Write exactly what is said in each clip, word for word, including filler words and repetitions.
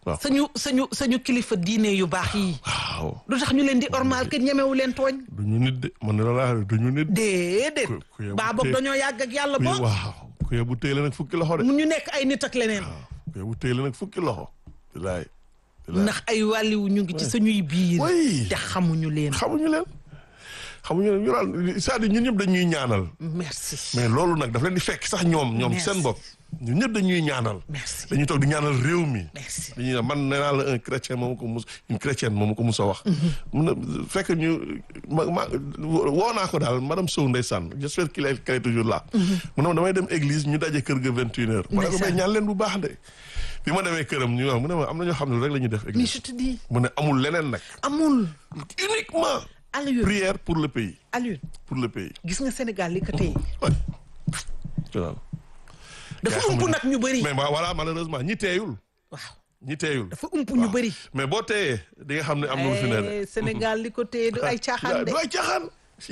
waaw sañu sañu sañu kilifa diine yu baax yi. waaw lu tax ñu leen di ormal ke ñemewu leen tooñ. du ñu nit de man la laa du ñu nit. déedéet. ku ku yebu baa boog tee- dañoo yàgg ak yàlla ku ye- boog. waaw ku yebu téye la nag fukki loxo de. mu ñu nekk ay nit ak leneen. waaw ku yebu téye la nag fukki loxo. bilaay. bilaay. ndax ay wàlliwu ñu ngi ci suñuy biir. oui. te xamuñu leen. xamuñu leen xamuñu leen ñu daal c'est-à-dire ñun ñëpp dañuy ñaanal. merci. mais loolu nag daf leen di fekk sax ñoom ñoom Merci. seen bopp ñun ñëpp dañuy ñaanal. merci. dañuy toog di ñaanal réew mi. merci. dañuy man nee naa la un chrétien moom ko mus une chrétienne moom ko mus a wax. mun na fekk ñu ma ma woo naa ko daal madame Sow ndeysaan j'espère qu'il est qu'il est toujours là. mu ne ma damay dem église ñu daje kër ga vingt et une heures. ma ne ko Ndeysaan. mais ñaan leen bu baax de. bi ma demee këram ñu wax mu ne ma am na ñoo xam ne rek la ñuy def mais église. je te dis mu ne amul leneen nag. amul. uniquement Alioune prière pour le pays Alioune pour le pays. gis nga Sénégal li ko téye. Ouais. Voilà. dafa Yaa ump xamuñu- nag ñu bëri. mais ma- voilà malheureusement ñi teeyul waaw ñi teeyul. dafa ump ñu bëri. mais boo teeyee di nga xam ne am na lu fi ne de. Eh, Sénégal li ko téye du ay caaxaan de. du ay caaxaan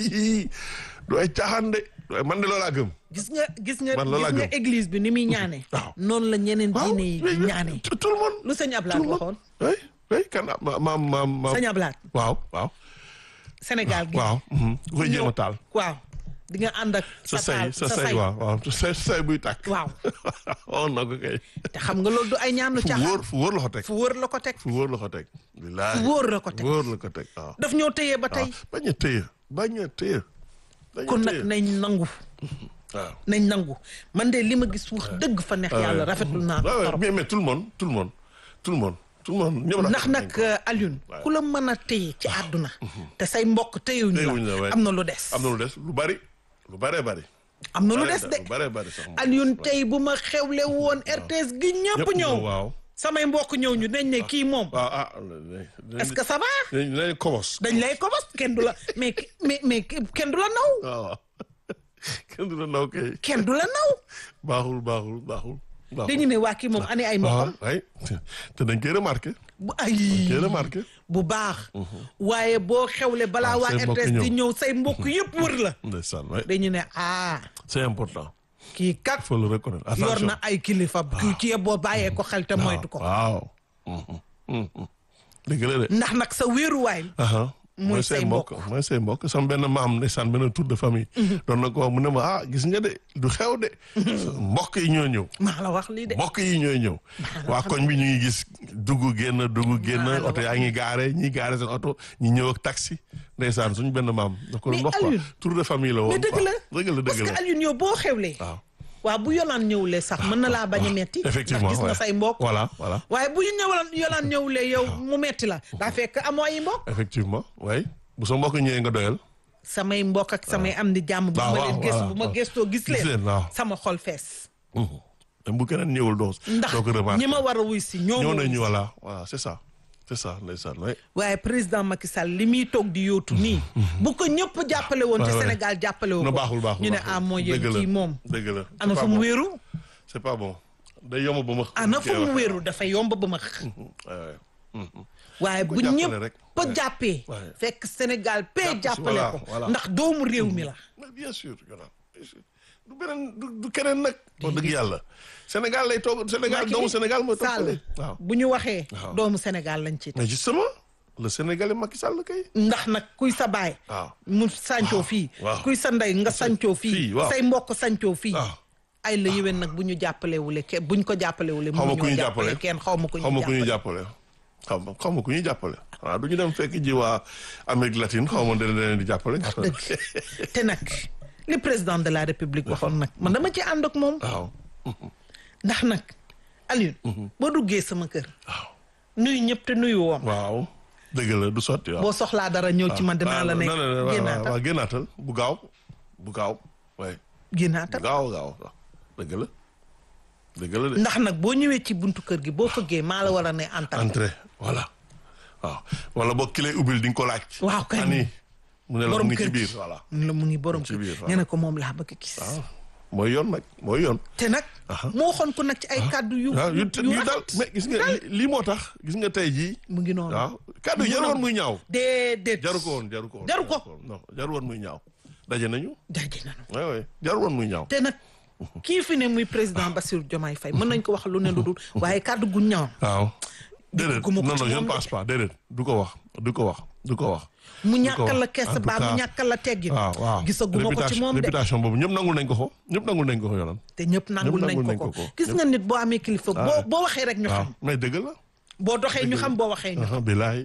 du ay caaxaan de man de loolaa gëm. gis nga gis nga Man loolu gis laa nga gëm. église bi ni muy ñaane. waaw. noonu la ñeneen waaw diine yi oui, oui, ñaane. tout tout le monde. lu sëñ Ablaat tout le waxoon. monde. oui oui kan ma ma ma ma. sëñ Ablaat waaw waaw. Sénégal gi. waaw. bu koy jéem a taal. waaw di nga ànd ak. sa sa taal say sa say waaw waaw sa say buy tàkk. waaw oh na ko kay. te xam nga loolu du ay ñaanu fu caaxaan. wóor fu wóor la ko teg. fu wóor la ko teg. fu wóor la ko teg. bilaay fu wóor la ko teg. wóor la ko teg waaw. daf ñoo téye ba tey. bañ a téye bañ a téye. bañ a kon nag téye. nañ nangu. waaw. nañ nangu man de li ma gis wax dëgg fa neex yàlla rafetlu naa ko waaw trop. mais mais tout le monde tout le monde tout le monde tout le monde ñëpp ndax rafetlu nañ nag ko. Alioune waaw. ku la mën a téye ci àdduna te say mbokk téyewuñu Téyewuñu la, la ouais. am na lu des am na lu des lu bari lu baree bari. am na lu Bare- des de lu baree bari sax moom. Alioune tey bu ma xewle woon R T S gi ñëpp ñëw waaw. samay mbokk ñëw ñu dañ ne kii moom waaw ah. est-ce que ça va dañ dañ kobos. dañ lay kobos kenn du la mais mais mais kenn du la naw waaw waaw. kenn du la naw kay. kenn du la naw baaxul baaxul baaxul. baaxul. dañu ne waa kii moom ani ay mbokkam waaw ay te dañ koy remarqué. bu ay dañ koy remarqué. bu baax waaye boo xewle balaa waaw, waa say R T S mbokk di ñëw. ñëw say mbokk yëpp wër la ndeysaan waay. dañu ne ah c'est important. kii kat faut le reconnaître. yor attention. na ay kilifa kii ci boo bàyyee ko xel te moytu ko waaw. Mhm, mhm. dëgg la de. ndax nag sa wéeruwaay aha Mooy say mbokk. mooy say mbokk sama benn maam ndeysaan benn tour de famille. doon na ko wax mu ne ma ah gis nga de du xew de. mbokk yi ñoo ñëw. maa la wax lii de mbokk yi ñooy ñëw. waa koñ bi ñu ngi gis dugg génn dugg génn Maa la oto wax yaa ngi gaare ñi gaare seen oto ñi ñëw ak taxi ndeysaan suñu benn maam. da ko doon Mais wax quoi Alioune, tour de famille la woon. mais dëgg la quoi. dëgg la parce dëgg que la Alioune yow boo xewlee waaw. waaw bu yolaan ñëwlee sax mën na laa bañ a metti effectivement ndax gis nga ouais. say mbokk voilà voilà waaye bu ñëwalaan yolaan ñëwlee yow mu metti la daa fekk amoo ay mbokk effectivement way bu sa mbokk ñëwee nga doyal. samay mbokk ak samay am di jàmm bu waaw, ma waaw, leen gëstu voilà, bu ma waaw. gëstoo gis Gis leen, leen waaw. sama xol fees même bu keneen ñëwul doo. ndax doo ko remarqué. ñi ma war a wuy si ñoo ñëw ma wuy nañu si. voilà voilà c'est ça c'est ça ndeysaan way. waaye président Macky Sall li muy toog di yóotu nii bu ko ñëpp jàppale woon ci Ouais, ouais. Sénégal jàppale wu no ko baaxul baaxul ñu ne baaxul. ah moo Dëgg yéen la, kii moom dëgg la. ana C'est fa pas mu bon. wéeru c'est pas bon day yomb ba ma. ana fa mu wéeru dafa yomb ba ma waaye bu jàppale ñëpp rek. ba Ouais. jàppee Ouais. fekk Sénégal pee Jàpp si, jàppale voilà, ko voilà. ndax doomu réew mi la mais bien sûr Yolande bien sûr du beneen du du keneen nag. wax dëgg yàlla Sénégal lay toog Sénégal Macky doomu Sénégal mooy toog Sall fële. waaw bu ñu waxee Waaw. doomu Sénégal lañ ci mais justement le Sénégalais Macky Sall kay. ndax nag kuy sa baay waaw mu sancoo fii waaw. kuy sa ndey nga sancoo fii, fii waaw. say mbokk sancoo fii waaw. ay la yéwén nag bu ñu jàppalewule kenn bu ñu ko jàppalewule xaw ma ku mënuñoo ñu jàppale jàppale kenn xaw ma ku xaw ma ku ñu ñu jàppale jàppale. xaw ma xaw ma ku ñu jàppale. waaw du ñu dem fekk ji waa Amérique latine xaw ma dana leen di jàppale. dëgg te nag li président de la république waxoon nag man dama ci ànd ak moom waaw ndax nag Alioune boo duggee sama kër waaw. nuyu ñëpp te nuyu woom waaw dëgg la du sotti waaw. boo soxlaa dara ñëw ci man dinaa la nekk non non non génnaatal waaw génnaatal bu gaaw bu gaaw waaye bu génnaatal gaaw gaaw waaw dëgg la dëgg la de. ndax nag boo ñëwee ci buntu kër gi boo fëggee maa la war a ne antal entrée voilà waaw wala boog ki lay ubbil di nga ko laaj. waaw kay ani mu ne la mu borom ngi ci kër biir gi voilà. mu la mu ngi borom ci kër biir, waaw. nee na ko moom laa bëgg a gis waaw mooy yoon nag mooy yoon. te nag moo waxoon ko nag ci ay kàddu yu waaw yu yu yu dal rafet mais gis nga li- lii moo tax gis nga tey jii. mu ngi noonu waaw kàddu jaru woon muy ñaaw. déedéet jaru ko woon jaru ko woon. Jaru ko. non jaru woon muy ñaaw daje nañu. daje nañu waaw waaw jaru woon muy ñaaw. te nag kii fi ne muy président Bassirou Diomaye Faye mën nañ ko wax lu ne lu dul waaye kàddu gu ñaaw waaw déedéet Gisaguma ko non ci non je moom ne de. pense pas déedéet du ko wax du ko wax du ko wax. mu du ko ñàkkal la wax. kees En tout baa mu cas, ñàkkal la teggin. waaw waaw gisaguma ko ci Réputation- moom de. réputation boobu ñëpp nangul nañ ko ko ñëpp nangul nañ ko ko yoonam. te ñëpp nangul ñëpp nañ nangul ko nañ ko ko ko. gis nga nit boo amee kilifa boo Ah. boo waxee rek ñu waaw xam. mais dëgg la. boo doxee ñu xam boo waxee ñu xam. ah bilaay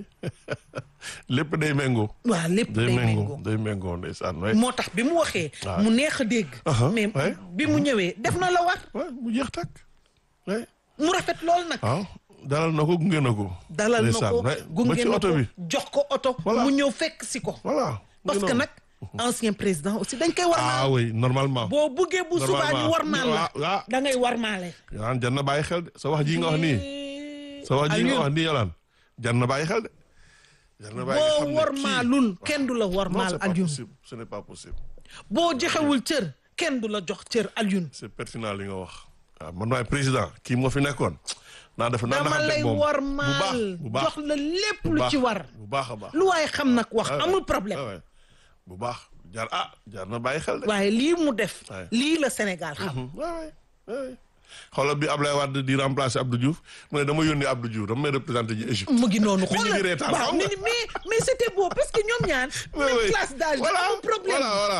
lépp day méngoo. waaw lépp day day méngoo méngoo. day méngoo ndeysaan waay. moo tax bi mu waxee. waaw. mu neex a dégg. Aha, mais ouais. bi mu ñëwee def na la war. waaw mu jeex tàkk. waay mu rafet lool nag. waaw dalal na ko gunge na ko. dalal na ndeysaan, ko waay. ba gunge ci na oto ko bi. jox ko oto. Voilà. mu ñëw fekk si ko. voilà. parce que nag ancien président aussi dañ koy war ah naa. oui normalement. boo buggee bu subaa ñu war maal la. waaw waaw. da ngay war maale. Yolaan jar na bàyyi xel de sa wax ji nga wax nii. sa wax ji nga wax nii Yolaan jar na bàyyi xel de. jar na bàyyi xel boo war maalul kenn du la war non maal c'est pas Alioune. possible ce n'est pas possible. boo joxewul cër kenn du la jox cër Alioune. c'est pertinent li nga wax. waaw man maay président kii moo fi nekkoon. naa def naa dama lay moom war bu maal baax bu baax jox la lépp bu lu baax, ci war. bu baax a baax. lu waaye xam nag wax Ah, amul ouais. problème. Ah, ouais. bu baax jar ah jar na bàyyi xel de. waaye lii mu def. Ouais. lii la Sénégal xam. waaw waaw xoolal bi Ablaye Wade di remplacer Abdou Diouf mu ne dama yónni Abdou Diouf dama may représenté ji Égypte. mu ngi noonu Nit ñi di xoolal reetaan, waaw xam nga. nit ñi- mais mais c'était beau parce que ñoom ñaar. Oui, même oui. classe d'âge voilà amul problème. voilà voilà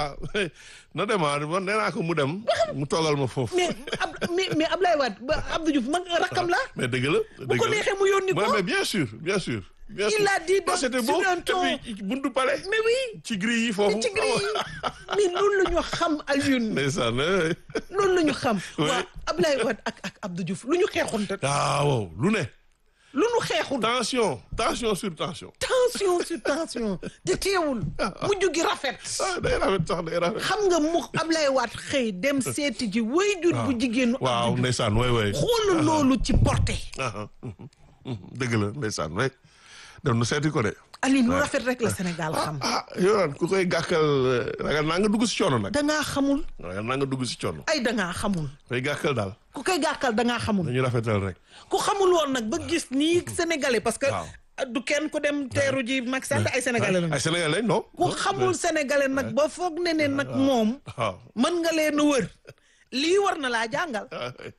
na demaat man nee naa ko mu dem mu toogal ma foofu. mais ab mais mais Ablaye Wade ba Abdou Diouf mag rakkam la. mais dëgg la. bu ko neexee mu yónni ko. Ouais, mais bien sûr bien sûr. bien Il sûr. a dit Non, de- c'était sur beau un et ton- puis buntu palais. mais oui. ci gris yi foofu. ci gris yi mais loolu la ñu xam Alioune. ndeysaan eh. loolu la ñu xam. Oui. waa Ablaye Wade ak ak Abdou Diouf lu ñu xeexoon te. ah wow lu ne. lu ñu xeexul. tension tension sur tension. tension sur tension te teewul. mujj gi rafet. ah day rafet sax day rafet. xam nga mu Ablaye Wade xëy dem seeti ji waajur bu jigéenu. waaw Abdou Diouf ndeysaan way way. xoolal loolu ci porté. ah mhm, mhm, dëgg la ndeysaan way. dem nu seeti ko de. Alioune lu rafet rek la Sénégal xam. ah yow ku koy gàkkal eh, ragal naa nga dugg si coono nag. dangaa xamul. ragal naa nga dugg si coono. ay dangaa xamul. koy gàkkal daal. ku koy gàkkal dangaa xamul. dañuy rafetal rek. ku xamul woon nag ba gis nii Sénégalais parce que. Waaw. du kenn ku dem teeru ji Macky Sall ay Sénégalais lañu. ay Sénégalais non. ku xamul Sénégalais nag ba foog ne ne nag moom. waaw. mën nga leen a wër. lii war na laa jàngal.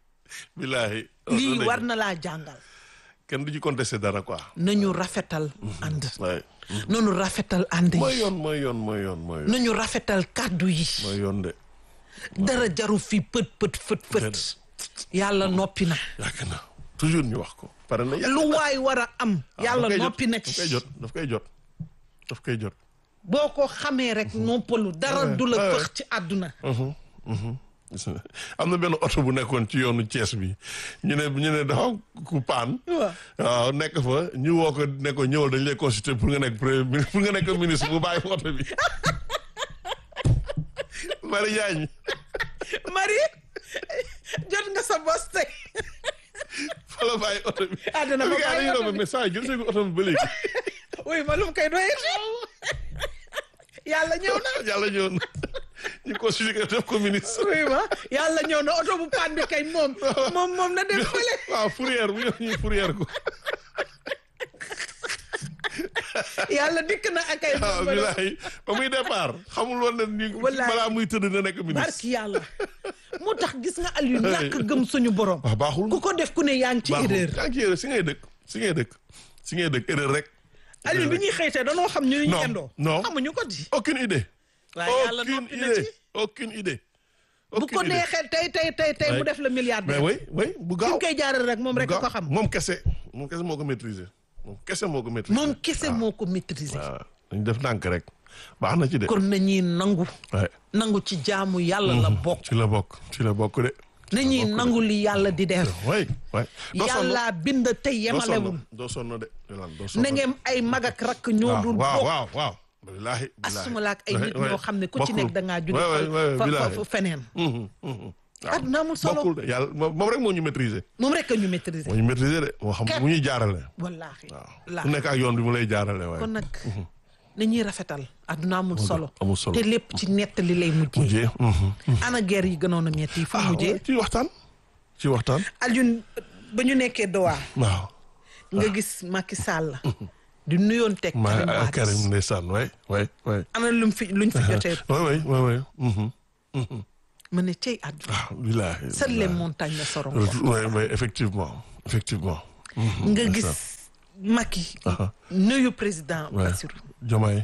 billaahi. lii war na laa jàngal. kenn du ci contesté dara quoi. nañu rafetal ànd. waay. nañu rafetal ànd mooy yi. yoon mooy yoon mooy yoon mooy yoon. nañu rafetal kàddu yi. mooy yoon de. dara jaru fi pët pët fët fët. yàlla noppi na. yàgg na toujours ñu wax ko. pare na yàgg lu waay war a am. yàlla noppi na daf koy ci. jot daf koy jot daf koy jot. boo ko xamee rek noppalu dara du la ouais. fëx ci àdduna. am na benn oto bu nekkoon ci yoonu Thiès bi ñu ne ñu ne dafa ku paan. waaw. waaw nekk fa ñu woo ko ne ko ñëwal dañ lay consulter pour nga nekk premier ministre pour nga nekk ministre bu bàyyi oto bi. Marie Diagne. Marie jot nga sa bos tey. fa la bàyyi oto bi. ah dana fa bàyyi oto bi mais saa yi jël see oto bi ba léegi. oui ma lu mu koy doyee. yàlla ñëw na. yàlla ñëw na ñu consulter ko def ko ministre. oui ma yàlla ñëw na oto bu paan bi kay moom. moom moom na dem fële. waaw fourrière bu ñëw ñuy fourrière ko. yàlla dikk na ak ay. waaw bilaay ba muy départ xamul woon ne ni Wallaay. balaa muy tëdd na nekk ministre. barki yàlla moo tax gis nga Aliou ñàkk gëm suñu borom. waaw baaxul ku ko def ku ne yaa ngi ci baaxul erreur. yaa ngi ci erreur si ngay dëkk si ngay dëkk si ngay dëkk erreur rek. Aliou bi ñuy xëytee danoo xam ñu ñu Non, yendoo. non. xamuñu ko di. aucune idée. waaye yàlla aucune noppi na idée ci. aucune idée. bu ko aucune idée. neexee tey tey tey tey mu Ouais. def la milliard. mais oui oui bu fi gaaw mu koy jaaral rek moom rek bu ko gaaw. xam. moom kese moom kese moo ko maîtriser moom kese moo ko maîtriser. moom kese moo ko maîtriser. waaw dañu def ndànk rek baax na ci de. kon nañuy nangu. Ouais. nangu ci jaamu yàlla la bokk. ci la bokk ci la bokk de. nañuy nangu li yàlla di def. oui oui. doo sonn yàlla bind te doo yemalewul. sonn doo sonn de. Yolande, doo sonn na ngeen ay mag ak rakk ñoo waaw dul waaw bokk. waaw waaw. bilaahi bilaahi. asuma ak ay nit Ouais, ñoo xam ne ku ci bokkul. nekk da ngaa jóge Ouais, ouais, ouais, fa fa bilaahi. fa feneen. Mhm, mhm. waaw. àdduna amul solo. bokkul de yàlla moom moom rek moo ñu maîtriser. moom rek a ñu maîtriser. moo ñu maîtriser de moo xam Képp. mu ñuy jaarale. wallaahi. waaw laa ku nekk ak yoon bi mu lay jaarale waaye. kon nag nañuy rafetal. àdduna amul solo. amul solo. te lépp ci nettali lay mujjee. mujjee. mhm. ana guerre yi gënoon a metti yi fu ah mujjee. ouais, ci waxtaan. ci waxtaan. Alioune ba ñu nekkee Doha. waaw. nga gis Macky Sall. di nuyoon teg ma Karim Wade. Karim ndeysaan waay waay waay. ana luñ fi luñ fi jotee. waay waay waay waay. mhm. ma ne cey àdduna. ah bilaahi. seules les montagnes ne seront oui oui effectivement effectivement. nga gis Macky nuyu président Bassirou Diomaye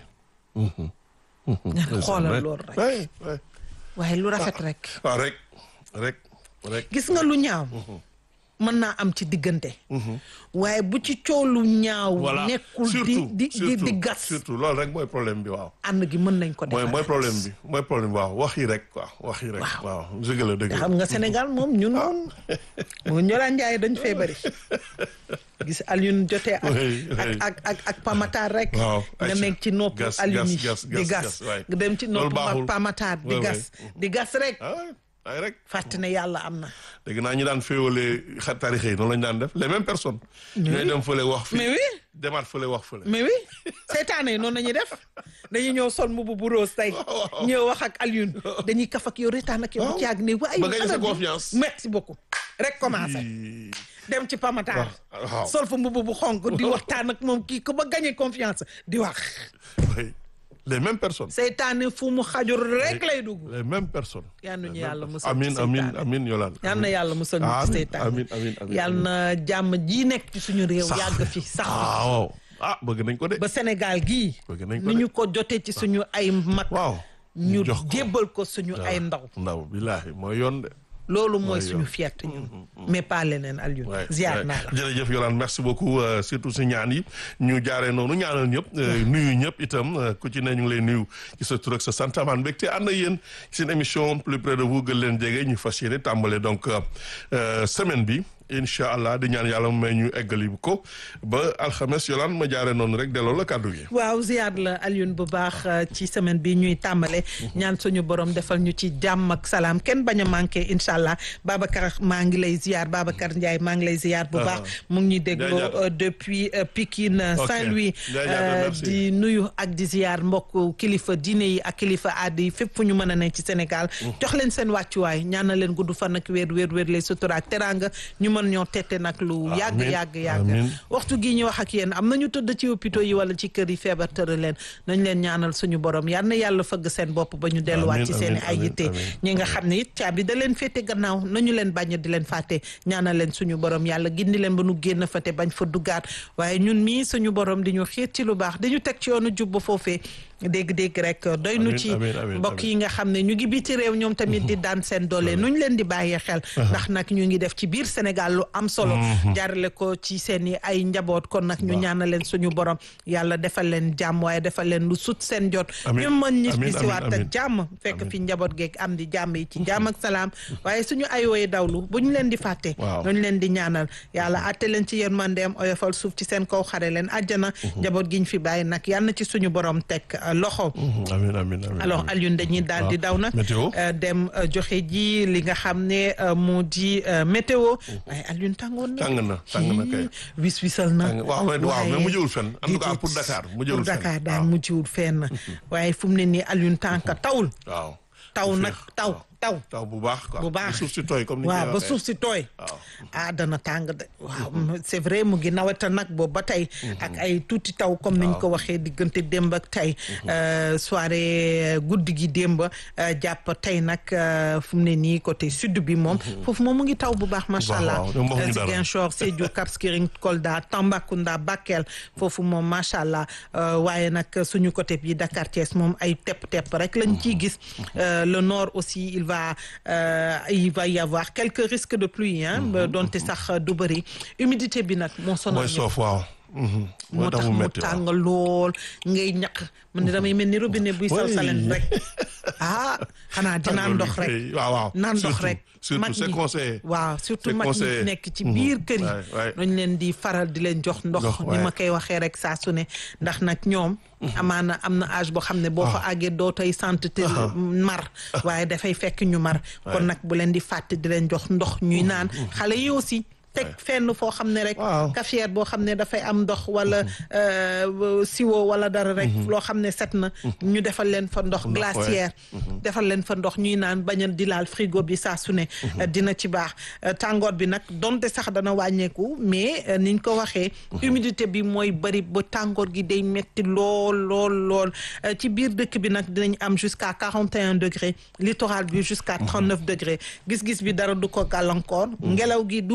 nga xoolal loolu rek waay waay waaye lu rafet rek waaw rek rek rek gis nga lu ñaaw mën naa am ci diggante waaye bu ci coow lu ñaaw nekkul di di di di gas surtout loolu rek mooy problème bi waaw ànd gi mën nañ ko def mooy mooy problème bi mooy problème bi waaw wax yi rek waaw wax yi rek waaw dëgg la dëgg la xam nga Sénégal moom ñun moom moo Ndiola Ndiaye dañ fee bëri gis Alioune jotee ak ak ak ak Pamatar rek nga nekk ci nopp Alioune di gas nga dem ci nopp Pamatar di gas di gas rek ay rek fàtte ne yàlla am na dégg naa ñu daan féewalee xa tarixe yi noonu lañu daan def les mêmes personnes ñooy dem fële wax fii mais oui demaat fële wax fële mais oui seytaane yi noonu lañuy def dañuy ñëw sol mbubu bu rose tey ñëw wax ak Alioune dañuy kaf ak yow retaan ak yow ci yàgg ne waaye ba gagné sa confiance merci beaucoup rek commencé dem ci Pamatar sol fa mbubu bu xonk di waxtaan ak moom kii ko ba gagné confiance di wax les mêmes personnes. seytaane fu mu xajul rek lay dugg. les mêmes personnes. yal na ñu yàlla musal amiin ci amiin seytaane amiin Yolande. yal na yàlla musal ñu ci seytaane. amiin amiin amiin yal na jàmm ji nekk ci suñu réew. yàgg fi sax fi. waaw ah bëgg nañ ko de. ba Sénégal gii. bëgg nañ ko ni de ñu ko jotee ci suñu ay mag. waaw ñu jox ko jébbal ko suñu ay ndaw. ndaw billaahi mooy yoon de. loolu mooy suñu fierté ñun. mais pas leneen Alioune. ziar naa la jërëjëf Yolande merci beaucoup surtout si ñaan yi ñu jaaree noonu ñaanal ñëpp nuyu ñëpp itam ku ci ne ñu ngi lay nuyu ci sa tur ak sa sant amaan mbégte ànd ak yéen seen émission plus près de vous gën leen jege ñu fas yéene tàmbale donc semaine bi incha allah di ñaan yàlla may ñu eggali ko ba alxames Yolande ma jaaree noonu rek delloo la kàddu gi. waaw ziar la Alioune bu baax ci semaine bi ñuy tàmbale ñaan suñu borom defal ñu ci jàmm ak salaam kenn bañ a manqué incha allah Babacar maa ngi lay ziar Babacar Ndiaye maa ngi lay ziar bu baax mu ngi ñuy dégloo depuis Pikine Saint-Louis di nuyu ak di ziar mbokk kilifa diine yi ak kilifa aada yi fépp fu ñu mën a ne ci Sénégal jox leen seen wàccuwaay ñaanal leen gudd fan ak wér wér wér les sutura ak teranga ñu mën ñoo tette nag lu yàgg yàgg yàgg waxtu gi ñu wax ak yéen am nañu tëdd ci hôpitaux yi wala ci kër yi feebar tëra leen nañ leen ñaanal suñu borom yal na yàlla fëgg seen bopp ba ñu delluwaat ci seen i ay yitte ñi nga xam ne it caabi da leen féete gannaaw nañu leen bañ di leen fàtte ñaanal leen suñu borom yàlla gindi leen ba nu génn fa te bañ fa duggaat waaye ñun mii suñu borom di ñu xiit ci lu baax di ñu teg ci yoonu jub ba foofee dégg-dégg rek doy nu ci mbokk yi nga xam ne ñu ngi biti réew ñoom tamit di daan seen doole nuñ leen di bàyyee xel ndax nag ñu ngi def ci biir Sénégal lu am solo jaarale ko ci seen i ay njaboot kon nag ñu ñaanal leen suñu borom yàlla defal leen jàmm waaye defal leen lu sut seen jot ñu mën ñi bisiwaat ak jàmm fekk fi njaboot geeg am di jàmm yi ci jàmm ak salaam waaye suñu ay woy dawlu bu ñu leen di fàtte nuñ leen di ñaanal yàlla atte leen ci yërmandeem oyofal suuf ci seen kaw xare leen àjjana njaboot giñ fi bàyyi nag yàlla na ci suñu borom teg loxo amiin amiin amiin alors Alioune dañuy daal di daw nag dem joxe ji li nga xam ne moo di météo waaye Alioune tàngoon na tàng na tàng na kay wis wisal na waaw waaw mais mujjewul fenn en tout cas pour Dakar mujjewul fenn pour Dakar daal mujjewul fenn waaye fu mu ne nii Alioune tànk tawul waaw taw nag taw taw taw bu baax quoi bu baax suuf si tooy comme ni waaw ba suuf si tooy ah dana tàng de waaw c'est vrai mu ngi naweta nag boobu ba tey ak ay tuuti taw comme niñ ko waxee diggante démb ak tey soirée guddi gi démb jàpp tey nag fu mu ne nii côté sud bi moom foofu moom mu ngi taw bu baax macha allah Ziguinchor Sédhiou Cap Skirring Kolda Tambacounda Bakel foofu moom macha allah waaye nag suñu côté bi Dakar Thiès moom ay tepp-tepp rek lañ ciy gis le nord aussi il va euh, il va y avoir quelques risques de pluie hein donte sax du bëri humidité bi nag moo sonal moo tax mu tàng lool ngay ñaq man ni damay mel ni robinet buy sal salen rek ah xanaa di naan ndox rek waaw naan ndox rek surtout c'est conseillé waaw surtout mag ñi nekk ci biir kër yi dañ leen di faral di leen jox ndox ni ma koy waxee rek saa su ne ndax nag ñoom amaana am na âge boo xam ne boo fa àggee doo tey sant te mar waaye dafay fekk ñu mar kon nag bu leen di fàtte di leen jox ndox ñuy naan xale yi aussi teg fenn foo xam ne rek cafetière boo xam ne dafay am ndox wala siwo wala dara rek loo xam ne set na ñu defal leen fa ndox glacière defal leen fa ndox ñuy naan bañ a di laal frigo bi saa su ne dina ci baax tàngoor bi nag donte sax dana wàññeeku mais niñ ko waxee humidité bi mooy bari ba tàngoor gi day metti lool lool lool ci biir dëkk bi nag dinañ am jusqu'à quarante et un degrés littoral bi jusqu'à trente-neuf degrés gis-gis bi dara du ko gàllankoor ngelaw gi du bari torop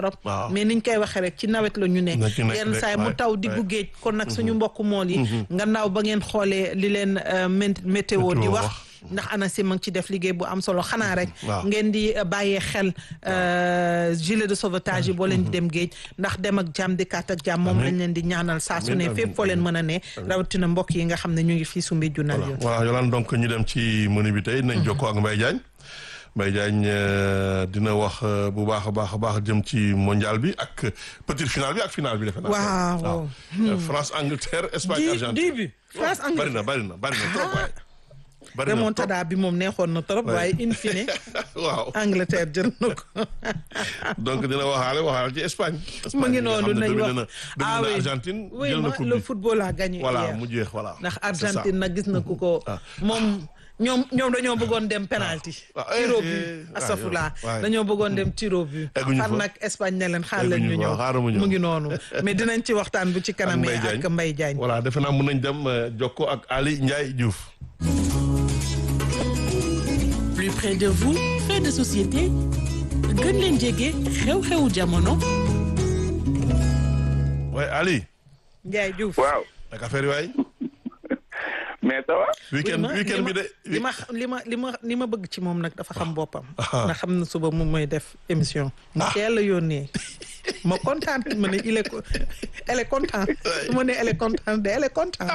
trop waaw. mais niñ koy waxee rek ci nawet la ñu ne Na ci nekk yenn de, saay mu waay, taw diggu waay. géej kon nag suñu mbokku mool yi nga naaw ba ngeen xoolee li leen euh, mé- météo di Météo wax wax. ndax ANACIM a ngi ci def liggéey bu am solo xanaa rek waaw. ngeen di euh, bàyyee xel euh, gilet de sauvetage yi boo leen di dem géej ndax dem ak jàmm di kat ak jàmm moom Amiin. lañ leen di ñaanal saa su Amiin, ne amiin, fépp foo leen mën a ne rawatina mbokk yi nga xam ne ñu ngi fii sumbi junal yoon voilà Yolande donc ñu dem ci menu bi tey nañ jokkoo ak Mbaye Diagne Mbaye Diagne euh, dina wax euh, bu baax a baax a baax jëm ci mondial bi ak petite finale bi ak finale bi defe naa. Waaw. Euh, France Angleterre Espagne di Argentine. début France bari Angleterre na bari na bari na trop waay. bari na trop remontada bi moom neexoon na trop waaye in fine waaw Angleterre jël na ko donc dina waxaale waxaale ci Espagne. mu ngi Espagne bi nga noonu xam ne nañ dominé wax na dominé na Argentine oui jël na ma coupe le bi. football a gagné voilà hier mu jeex voilà. ndax C'est ça. Argentine nag gis na ku ko Ah. moom ñoom ñoom dañoo bëggoon dem penalty Ah, eh, tiro eh, but ah, astafurlah yow, waay. dañoo bëggoon dem tiro but Egguñu far fa. nag Espagne ne leen xaar leen ñu Egguñu fa, ñëw xaaral mu ñëw. mu ngi noonu mais dinañ ci waxtaan bu ci kanamee Mbaye Diagne. ak Mbaye Diagne voilà defe naa mën nañ dem euh, jokkoo ak Ali Ndiaye Diouf. Plus près de vous, fait de société gën leen jege xew-xewu jamono. waaye Ali. Ndiaye Diouf waaw ak affaire yi waay. mais ça va. weekend li ma- weekend bi de. li ma li ma li ma li ma bëgg ci moom nag dafa xam boppam Ah. ndax xam na suba moom mooy def émission mu teel la yónnee ma kontaan ma ne il est co- elle est contente su ma ne elle est contente de elle est contente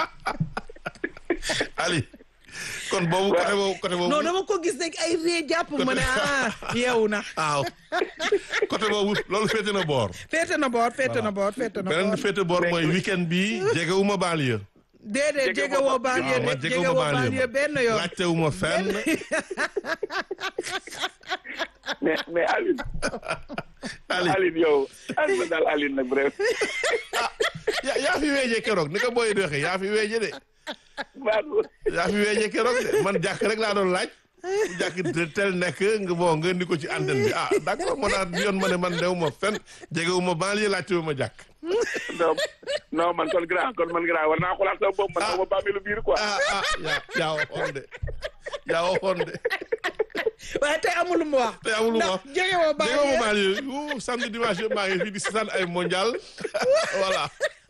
Ali. kon boobu côté boobu côté boobu. non dama ko gis rek ay ree jàpp ma ne ah yeewu na waaw côté boobu loolu féete na boor. féete na boor féete na boor féete na beneen boor féete boor mooy weekend bi jegewuma banlieue. déedéet Jege jege woo woo- banlieue waaw man de jege jegewuma woo banlieue banlieue benn yoon laajtewuma fenn. mais mais Aline. Ali Aline yow Aline ma daal Aline nag bref. yaa yaa fi weeje keroog ni ko booy di waxee yaa fi weeje de. Badou. yaa fi weeje keroog de man jàkk rek laa doon laaj. jàkk tel nekk nga bon nga indi ko ci antenne bi ah d'accord moo tax yoon ma ne man dewuma fenn jegewuma banlieue laajtewuma jàkk. non non man kon grand kon man grand war naa xoolaat sama bopp man sama bàmmeelu biir quoi. ah ah yaa yaa waxoon de yaa waxoon de. waaye tey amul lu mu wax te amul lu ma ndax jege woo jegewuma banlieue banlieue yu samedi dimanche yëpp maa ngi fii di seetaan ay mondial voilà.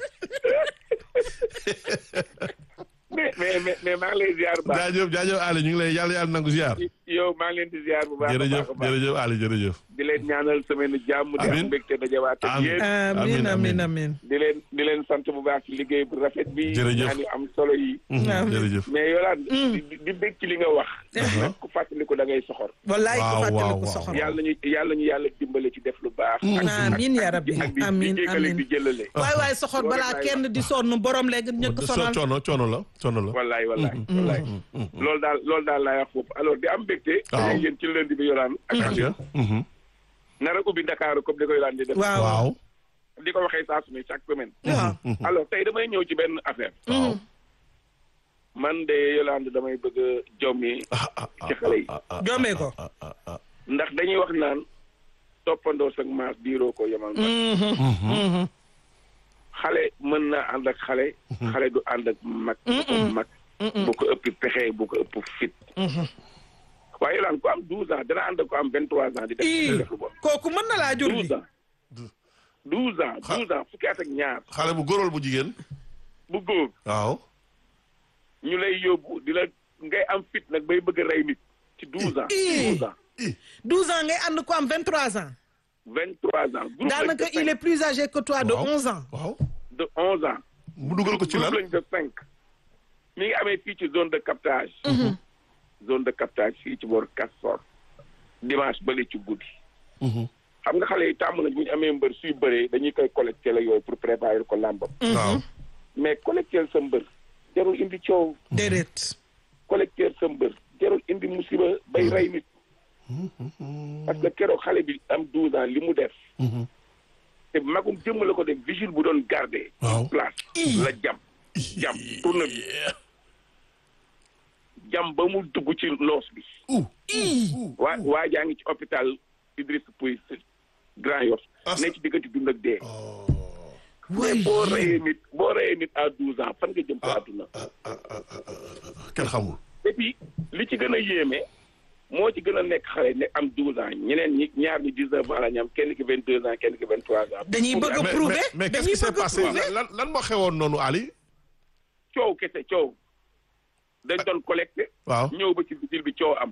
mais mais mais mais maa ngi lay ziar bu baax. jaajëf jaajëf Ali ñu ngi lay yàlla yàlla nangu ziar. yow maa ngi leen di ziar bu baax a jërëjëf baax a baax. jërëjëf Ali jërëjëf. di leen ñaanal semaine jàmm. di am Amiin. mbégte dajawaat ak Amiin. yéen. amin amin amin di leen di leen sant bu baax ci liggéey bu rafet bi. Jërëjëf. ñaan yu am solo yi. Amiin. jërëjëf. mais Yolande. di di bég ci li nga wax. nag ku fàttaliku da ngay soxor. wallaay ku Waaw, fàttali waaw, ko waaw. soxor yàlla ñu yàlla ñu yàlla dimbale ci def lu baax. ak amiin yaa rabbi ak di amiin di jéggale amiin di jëlale. waay waay soxor balaa kenn di sonn borom léegi ñëkk so sonal coono coono la coono la. wallaay wallaay wallaay. loolu daal loolu daal laay wax foofu alors di am mbégte. Waaw. yéen ci lundi bi Yolande. ak parce que. nar a ubbi Dakar comme di ko Yolande di def. waaw waaw. di ko waxee saa su ne chaque semaine. waaw alors tey damay ñëw ci benn affaire. waaw. man de Yolande damay bëgg a jommi ci xale yi. jommee ko ndax dañuy wax naan toppandoo sag maas diiroo ko yemal ma. xale mën naa ànd ak xale. xale du ànd ak mag. bu ko mag bu ko ëpp pexe bu ko ëpp fit. waaye Yolande ku am douze ans dana ànd ak ku am vingt trois ans di def di def lu bon. kooku mën na laa jur bi douze ans. douze ans douze ans fukki at ak ñaar xale bu góoral bu jigéen. bu góor waaw. ñu lay yóbbu di la ngay am fit nag bay bëgg a rey nit ci douze ans. Ih. douze ans douze ans ngay ànd ko am vingt trois ans vingt trois ans. groupe daanaka lañ de il est cinq. plus âgé que toi de waaw. onze ans waaw. de onze ans. mu dugal ko ci lan. groupe lañ de cinq. mi ngi amee fii ci zone de captage. zone de captage fii ci boor Castor. dimanche bële ci guddi. xam nga xale yi tàmm nañ bu ñu amee mbër suy bëree dañuy koy collecté la yooyu pour préparer ko làmbam. waaw. mais collecté sa mbër jarul indi coow. déedéet collecteur sa mbër jarul indi musiba bay rey nit. parce que keroog xale bi am douze ans li mu def. te magum jëmm la ko def vigile bu doon garder. Waaw. place la jam. jam tourne bi jam ba mu dugg ci loos bi. waa waa jaa ngi ci hôpital Idriss Pouye Grand Yoff. As- ne ci diggante dund ak dee. waay mais boo reyee nit boo reyee nit à douze ans fan nga jëm ci àdduna. kenn xamul. et puis li ci gën a yéeme moo ci gën a nekk xale ne am douze ans ñeneen ñi ñaar ñi dix-neuf ans la ñu am kenn ki vingt-deux ans kenn ki vingt-trois ans. dañuy bëgg a prouver mais mais qu'est-ce dañuy qui s'est bëgg a passé prouver. lan lan moo xewoon noonu Ali. coow kese coow dañ doon collecté. waaw ñëw ba ci vigile bi coow am.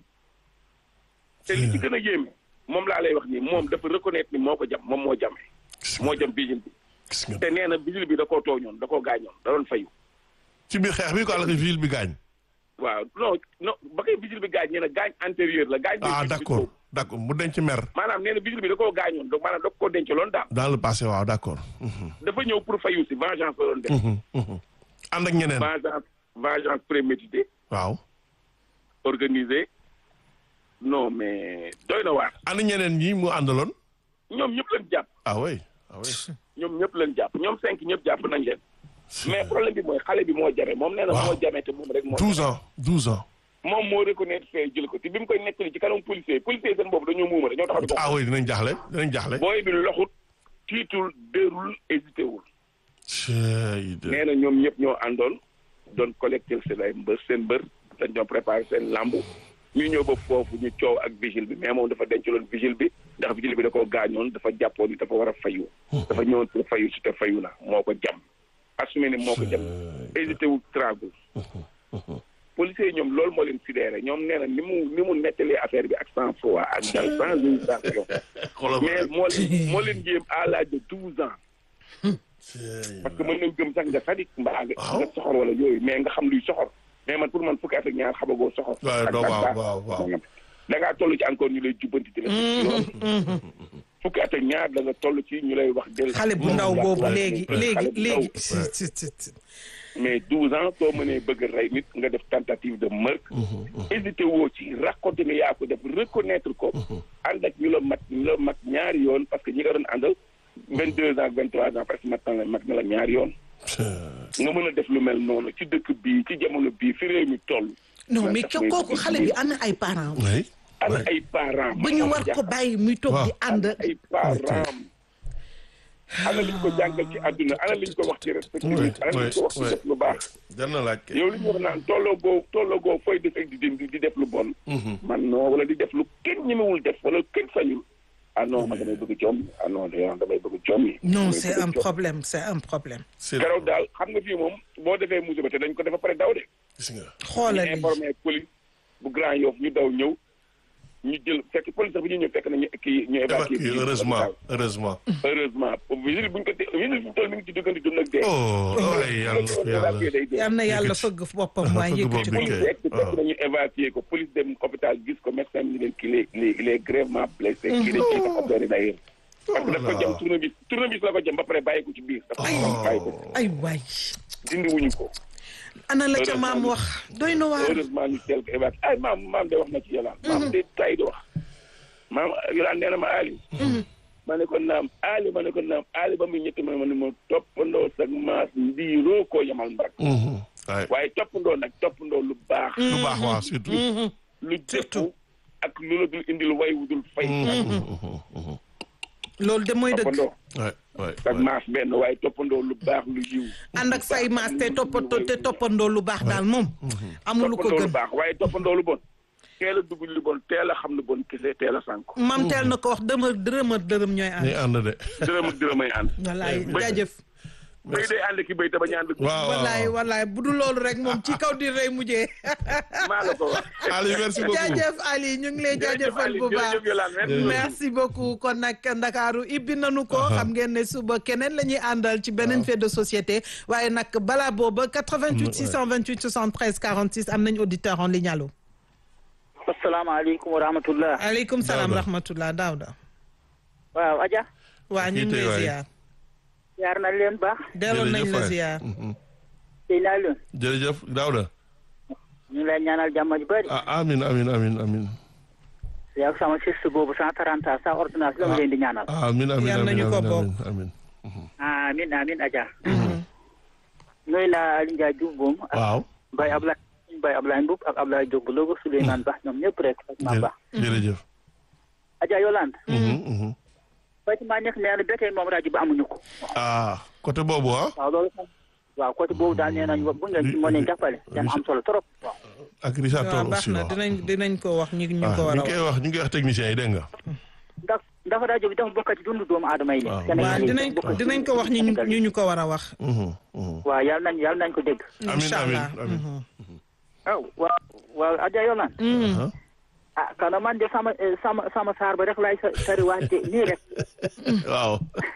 te li ci gën a yéeme moom laa lay wax nii moom dafa reconnaître ni moo ko jam moom moo jamee. moo jam vigile bi. gis nga te nee na vigile bi da koo tooñoon da koo gaañoon da doon fayu. ci biir xeex bi ko àll ville bi gaañ. waaw non non ba koy vigile bi gaañ nee na gaañ antérieur la. gaañ ah d'accord d'accord mu denc mer. maanaam nee na vigile bi da koo gaañoon donc maanaam da koo dencaloon daal. dans le passé waaw d'accord. dafa ñëw pour fayu si vengeance la doon def. ànd ak ñeneen. vengeance vengeance préméditée. waaw. organisée. non mais doy na waar. ànd ñeneen ñi mu àndaloon. ñoom ñëpp lañ jàpp. ah oui ah oui. ñoom ñëpp lañ jàpp ñoom cinq ñëpp jàpp nañ leen. mais problème bi mooy xale bi moo jame moom nee na moo jame te moom rek moo. douze ans douze ans. moom moo reconnaître fee jël ko te bi mu koy nettali ci kanam policier policier seen boobu dañoo muuma dañoo taxaw di ko. ah oui dinañ jaaxle dinañ jaaxle. booy bi loxut tiitul dërul hésité wul. cey de. nee na ñoom ñëpp ñoo àndoon doon collecté seen ay mbër seen mbër dañ doon préparé seen lamb ñu ñëw ba foofu ñu coow ak vigile bi mais moom dafa dencaloon vigile bi ndax vigile bi da koo gaañoon dafa jàppoon ni dafa war a fayu. dafa ñëwoon pour fayu si te fayu na moo ko jam. assumé ni moo ko jam hésité wul tragul. policiers yi ñoom loolu moo leen sidéré ñoom nee na ni mu ni mu nettalee affaire bi ak sang froid ak dal sans hésitation. mais moo leen moo leen jéem à l'âge de douze ans. parce que mën nañ gëm sax nga sadik mbaa nga nga soxor wala yooyu mais nga xam luy soxor mais man pour man fukki at ak ñaar xamagoo soxor. waaw waaw waaw waaw. da ngaa toll ci encore ñu lay jubbanti di la. fukki at ak ñaar da nga toll ci ñu lay wax. del xale bu ndaw boobu léegi léegi léegi. mais douze ans soo mënee bëgg a rey nit nga def tentative de meurtre. hésité woo ci raconté ne yaa ko def reconnaître ko. ànd ak ñu la mat ñu la mat ñaari yoon parce que ñi nga doon àndal. vingt deux ans vingt trois ans presque mat na la mat na la ñaari yoon. nga mën a def lu mel noonu ci dëkk bii ci jamono bii fi réew mi toll. non mais kooku xale bi ana ay parents. oui. ana ay parents. ba ñu war ko bàyyi muy toog di ànd. ay parents. ana liñ ko jàngal ci àdduna ana liñ ko wax ci respect. ana liñ ko wax ci def lu baax. jar na laaj kay. yow li ñu wax naan tolloo goo tolloo goo fooy def ak di di def lu bon. man non wala di def lu kenn ñemewul def wala kenn sañul. ah non man damay bëgg coom ah non damay bëgg coom yi. non c'est un problème c'est un problème. keroog daal xam nga fii moom boo defee musiba te dañ ko dafa pare daw de. gis nga. xoolal ñu informé police bu Grand Yoff ñu daw ñëw ñu jël fekk police sax bu ñu ñëw fekk nañu kii ñu évacué. heureusement heureusement. heureusement vigile bu ñu ko té vigile bu ñu toll mi ngi ci diggante dund ak dee. oh waay yàlla yal na yàlla fëgg boppam waaye yëkkati ko. police egg fekk nañu évacué ko police dem hôpital gis ko médecin bi ñu leen kii les il est gravement blessé. kii dañ ciy opéré d'ailleurs. parce que daf ko jam tournevis tournevis la ko jam ba pare bàyyi ko ci biir. dafa bàyyi ko ay waay. dindi wuñu ko. ana la ca maam wax doy na waar. heureusement ñu teel ko évacué ay maam maam de wax na ci yàlla. maam de tay di wax. maam yàlla nee na ma Ali. ma ne ko naam Ali ma ne ko naam Ali ba muy ñetti ma ne ma toppandoo sag maas ndiiroo koo yamal mbarak. waaye toppandoo nag toppandoo lu baax. lu baax waaw surtout. lu jëfu ak lu la dul indil way wu dul fay. loolu de mooy dëgg. toppandoo. waay waay sag maas benn waaye toppandoo lu baax lu yiw. ànd ak say maas te toppandoo te toppandoo lu baax daal moom. amul ko toppandoo lu gën. baax waaye toppandoo lu bon. teel a dugg lu bon teel a xam lu bon kese teel a sànk. maam teel na ko wax dërëm dërëm dërëm ñooy ànd. ñuy ànd de. dërëm ak dërëm ay ànd. wallaay jaajëf. béy day ànd ki béy te bañ a ànd. waaw wallaay wallaay bu dul loolu rek moom ci kaw di rey mujjee. maa la ko wax. Ali merci beaucoup jaajëf Ali ñu ngi lay jaajëfal bu baax merci beaucoup kon nag Ndakaaru ibbi nanu ko xam ngeen ne suba keneen la ñuy àndal ci beneen fait de société waaye nag balaa booba quatre-vingt-huit six cent vingt-huit soixante-treize quarante-six am nañ auditeur en ligne allo. asalaamaaleykum wa rahmatullah. aleykum salaam rahmatullah Daouda. waaw Adja. waa ñu ngi lay ziar. ziar nañ leen baax. delloon nañ la ziar. tey naa leen. jërëjëf Daouda. ñu ngi lay ñaanal jàmm ju bëri. ah amin amin amin amin. yaa sama siste boobu cent trente ans sa ordonnance la mu leen di ñaanal. amin amin Yal nañu ko bokk. amin amin amin Adja. nuyu naa Aliou Ndiaye Diouf boom. waaw. Baye Ablaye Baye Ablaye Mboub ak Ablaye Diop bu Louga Souleymane Ba ñoom ñëpp rek. ak Mame Ba. jërëjëf. Adja Yolande. Fatima nekk nee na ba tey moom rajo bi amuñu ko. ah côté boobu ah. waaw loolu sax waaw côté boobu daal nee nañu bu ngeen mën a jàppale. dana am solo trop. waaw ak Richard waaw Toll baax aussi na waaw. dinañ dinañ ko wax ñu ñu ah ko war ñu a ngi wax. koy wax ñu ngi koy wax techniciens yi dégg nga. ndax ndax rajo bi dafa bokk ci dundu doomu aadama yi. waaw. Sénégal waaw yi dinañ bokk ci dinañ ko wax ñu ñu ñu ko war a wax. Mhm, mhm. waaw yàlla nañ yàlla nañ ko dégg. amiin incha amiin allah. amiin. waaw waaw waaw Adja Yolande. Ah. ah kana man de sama eh, sama sama saar ba rek laay sa sari wax de nii rek. waaw.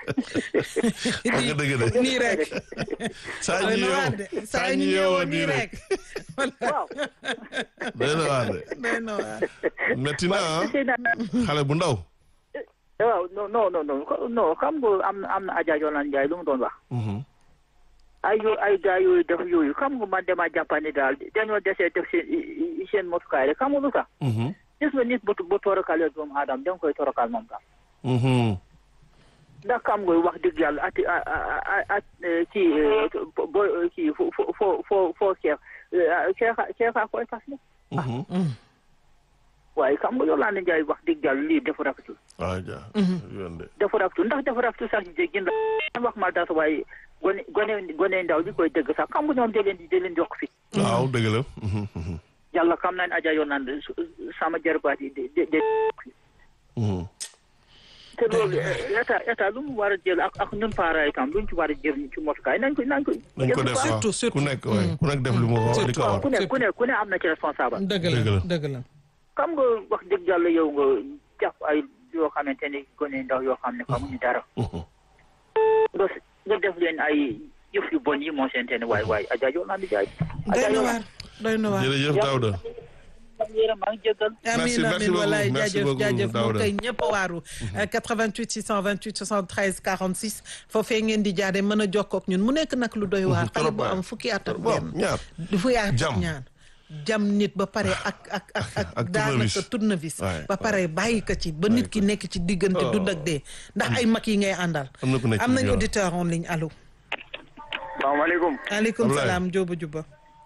wax nga dëgg de. nii rek. saa doy ñu na waar yeewoo de saa saa ñu ñu yeewoo yeewoo nii nii rek. rek. voilà waaw. doy na waar de. doy na waar. metti na ah sëy na xale bu ndaw. waaw non non non non non xam nga am na am na Adja Yolande Ndiaye lu mu doon wax. Mhm. ay yo ay gars yooyu def yooyu xam nga man dama jàppane daal dañoo desee def seen seen motukaay rek xam nga lu tax. Mhm. gis nga nit bu bu torakalee doomu aadama da nga koy torakal moom tam. Mhm. ndax xam nga wax dëgg yàlla ati a a a kii bo kii fo fo fo fo fo ceex ceexa ceexa koy fas ne. Mhm. waaye xam nga Yolande Ndiaye wax dëgg yàlla lii dafa rafetul. ah ja yoon de. dafa rafetul ndax dafa rafetul sax jéggi ndax wax ma dara waaye gone gone gone ndaw li koy dëgg sax xam nga ñoom da leen di da leen yokk fi. waaw dëgg la. Mhm, mhm. yàlla xam naa ne Adja Yolande sama jarbaat yi de de de. Mhm. te loolu état état lu mu war a jël ak ak ñun parents itam lu ñu ci war a jël ci motukaay nañ ko nañ ko. nañ ko def waaw surtout, surtout. ku nekk waay ku nekk def li mu wax li ko war. ku ne ku ne ku ne am na ci responsable. dëgg Dëgg la la. dëgg la. xam nga wax dëgg yàlla yow nga jàpp ay yoo xamante ni gone ndaw yoo xam ne xamuñu dara. Mhm. nga nga def leen ay yëf yu bon yi moo seente ne waay waay Adja Yolande Ndiaye. doy na waar doy na waar. jërëjëf Daouda. yéen maa ngi jéggal. Merci, amiin merci amiin beaucoup, walaay merci jaajëf beaucoup, jaajëf moom Daouda. kay ñëpp a waaru. quatre-vingt-huit six cent vingt-huit soixante-treize quarante-six foofee ngeen di jaare mën a jokkoo ak ñun mu nekk nag lu doy waar. xale bu am fukki at ak bon benn. ñaar. fukki at ak Jam. ñaar. jam nit ba pare ak ak ak ak ak daanaka tournevis. tournevis Ouais, ba pare bàyyi ko ci ba nit ki nekk ci diggante Oh. dund ak dee ndax ay mag yi ngay àndal. am na ku nekk am ci nañ biir. auditeur en ligne allo. salaamaaleykum. aleykum Ablaye. salaam Jóoba Juba.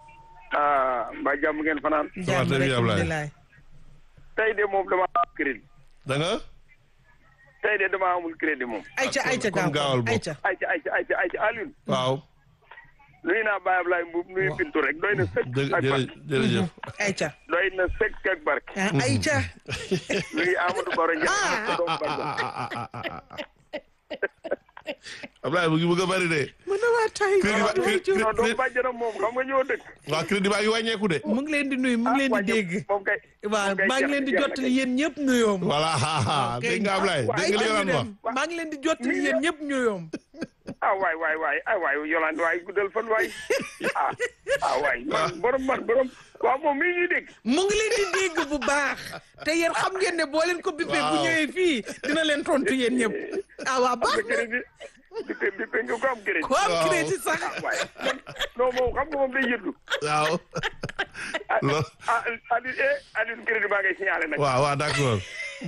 ah mbaa jàmm ngeen fanaan. jàmm très rek bien, Ablaye. alhamdulilah. tey de moom dama amul crédit. da nga. tey de dama amul crédit moom. ayca ayca kon gaawal bokk. ayca. ayca ayca ayca ayca Alioune. waaw. nuyu naa Baye Ablaye Mbuub nuyu Bintu rek doy na sëkk jë ak barke. jërëjëf. ayca. doy na sëkk ak barke. ah ayca. nuyu Amadou Baro Ndiaye ak doomu Barga. Ablaye mu ngi bëgg a bari de. mën na waa tay Crédit ba- crédit- non doomu bàjjanam moom xam nga ñoo dëkk. waaw crédit baa ngi wàññeeku de. mu ngi leen di nuyu mu ngi leen di dégg. moom kay. waaw moom kay maa ngi jeex leen di na, jeex na jottali kay. yéen ñëpp nuyoom. voilà dégg nga Ablaye dégg nga li Yolande wax. maa ngi leen di jottali yéen ñëpp nuyoom. ah waay waay waay ah waay Yolande waay guddal fan waay ah ah waay man borom man borom waaw moom mii ñuy dégg. mu ngi leen di dégg bu baax te yéen xam ngeen ne boo leen ko bippee bu Waaw. ñëwee fii dina leen tontu yéen ñëpp. ah waa am baax nga na crédit bi bi bi bi nga ko am crédit. ku am Waaw. crédit sax. ah waay man non moom xam nga moom day yëddu. waaw. ah Lo- ah Aliou eh Aliou crédit baa ngay signalé nag. waaw waaw d'accord.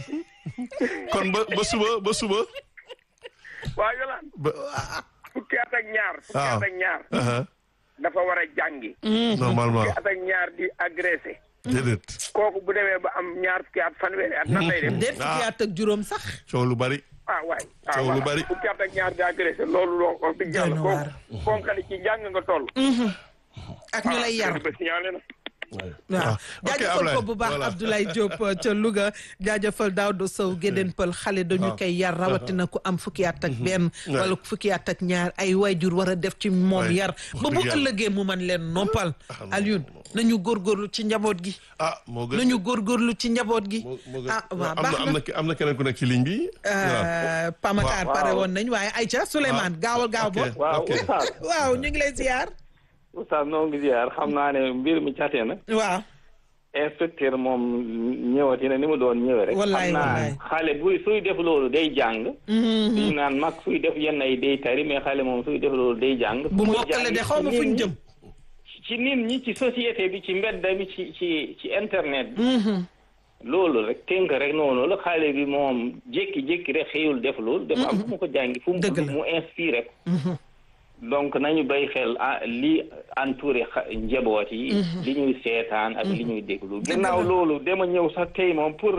kon ba ba suba ba suba. waaw Yolande ba. fukki at ak ñaar. fukki waaw. at ak ñaar. aha. dafa war a jàngi. normalement. fukki at ak ñaar di agressé. déedéet. kooku bu demee ba am ñaar fukki at fanweeri at nan lay def. déet fukki at ak juróom sax. coow lu bari. ah waay ah Coow lu voilà. bari. fukki at ak ñaar di agressé loolu loo wax dëgg yàlla Doy na waar. kooku fonkali ci njàng nga toll. ak ñu lay yar. crédit ba signalé na. waaw ok jaajëfal Ablaye ko bu baax voilà. Abdoulaye Diop ca Louga jaajëfal Daouda Sow Gédén Pël xale dañu koy yar rawatina ku am fukki at ak benn wala fukki at ak ñaar ay waajur war a def ci moom Ouais. yar Wax ba bu dëgg yàlla. ëllëgee mu man leen noppal non, Alioune nañu góorgóorlu ci njaboot gi ah moo gën. nañu góorgóorlu ci njaboot gi moo moo gën. ah waaw am baax na am na na ki- am na keneen ku nekk ci ligne bi. Euh, Pamatar Waaw. pare woon nañ waaye Aïcha Souleymane gaawal gaaw ok bo waaw ok. Oustaz waaw ñu ngi lay ziar Oustaz noo ngi ziar xam naa ne mbir mi catee na waaw inspecteur moom ñëwati na ni mu doon ñëwee rek Wallaay, xam naa wallaay. xale buy suy def loolu day jàng suñu naan mag suy def yenn ay day tari mais xale moom suy def loolu day jàng bu mokkale de xaw ma fu ñu jëm ci nit ñi ci société bi ci mbedd bi ci ci ci internet bi loolu rek tënk rek noonu la xale bi moom jékki-jékki rek xëyul def loolu dafa am fu mu ko jàngi fu mu Dëgg la. mu inspiré ko donc nañu bay xel ah li entouré xa- njaboot yi li ñuy seetaan ak li ñuy déglu ginnaaw loolu dama ñëw sax tey moom pour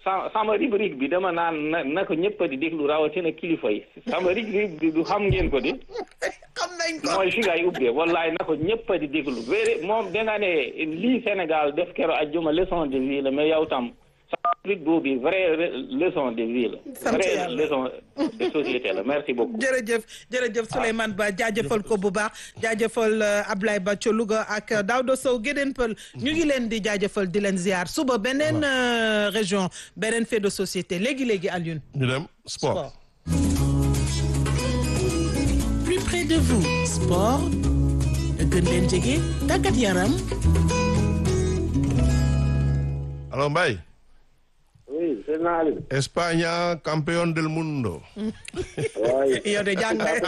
sa sama rubrique bi dama naan na na ko ñëpp di déglu rawatina kilifa yi sama rubrique bi du xam ngeen ko di. xam nañ ko mooy fi ngay ubbee wallaay na ko ñëpp di déglu wéere moom da nga ne lii Sénégal def kero ajjuma leçon de vie la mais yow tam sama rubrique boobu vraie leçon de vie la. vraie leçon de société la merci beaucoup. jërëjëf jërëjëf Souleymane Ba jaajëfal ko bu baax jaajëfal Ablaye Ba ca Louga ak Daouda Sow Gédéen Pël ñu ngi leen di jaajëfal di leen ziar suba beneen région beneen fait de société léegi léegi Alioune. ñu dem sport. plus près de vous sport gën leen jege tàggat yaram. alors Mbaye. oui c'est Naali. España campeón del mundo. yow de jàng nga